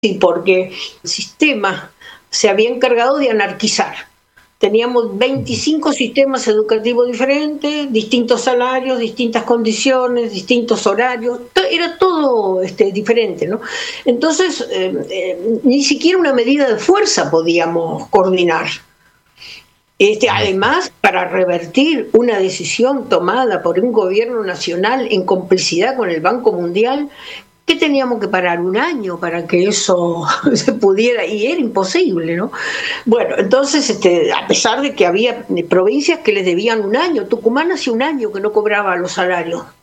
Sí, porque el sistema se había encargado de anarquizar. Teníamos 25 sistemas educativos diferentes, distintos salarios, distintas condiciones, distintos horarios, era todo diferente, ¿no? Entonces, ni siquiera una medida de fuerza podíamos coordinar. Además, para revertir una decisión tomada por un gobierno nacional en complicidad con el Banco Mundial, que teníamos que parar un año para que eso se pudiera, y era imposible, ¿no? Bueno, entonces, a pesar de que había provincias que les debían un año, Tucumán hace un año que no cobraba los salarios,